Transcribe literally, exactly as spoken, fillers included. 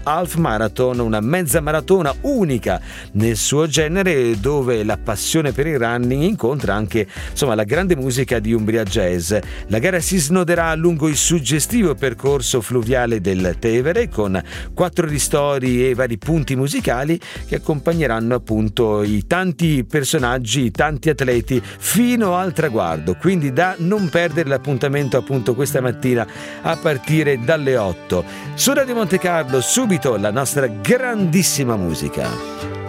Half Marathon, una mezza maratona unica nel suo genere, dove la passione per il running incontra anche insomma la grande musica di Umbria Jazz. La gara si snoderà lungo il suggestivo percorso fluviale del Tevere, con quattro ristori e vari punti musicali che accompagneranno appunto i tanti personaggi, i tanti atleti fino al traguardo, quindi da non perdere l'appuntamento appunto questa mattina a partire dalle otto. Su Radio Monte Carlo subito la nostra grandissima musica.